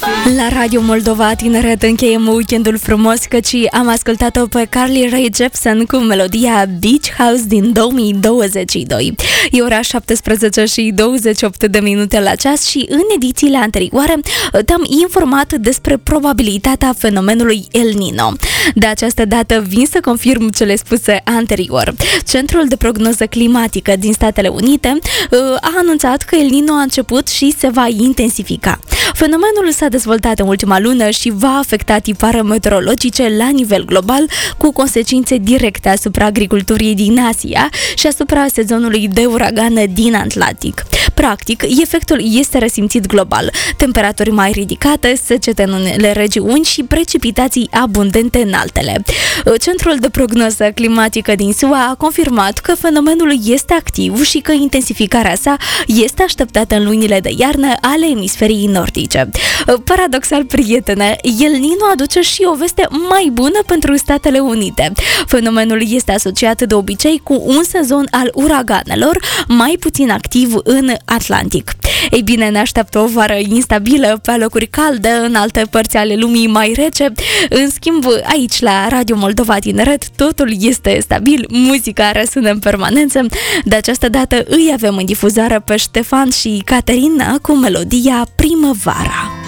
La Radio Moldova Tineret încheiem weekendul frumos, căci am ascultat-o pe Carly Rae Jepsen cu melodia Beach House din 2022. E ora 17 și 28 de minute la ceas și în edițiile anterioare te-am informat despre probabilitatea fenomenului El Niño. De această dată vin să confirm cele spuse anterior. Centrul de prognoză climatică din Statele Unite a anunțat că El Niño a început și se va intensifica. Fenomenul s-a dezvoltat în ultima lună și va afecta tipare meteorologice la nivel global, cu consecințe directe asupra agriculturii din Asia și asupra sezonului de uragane din Atlantic. Practic, efectul este resimțit global: temperaturi mai ridicate, secete în unele regiuni și precipitații abundente în altele. Centrul de prognoză climatică din SUA a confirmat că fenomenul este activ și că intensificarea sa este așteptată în lunile de iarnă ale emisferii nordice. Paradoxal, prietene, El Niño aduce și o veste mai bună pentru Statele Unite. Fenomenul este asociat de obicei cu un sezon al uraganelor mai puțin activ în Atlantic. Ei bine, ne așteaptă o vară instabilă, pe locuri calde, în alte părți ale lumii mai rece. În schimb, aici la Radio Moldova Tineret totul este stabil, muzica răsună în permanență. De această dată îi avem în difuzare pe Ștefan și Caterina cu melodia Primăvara.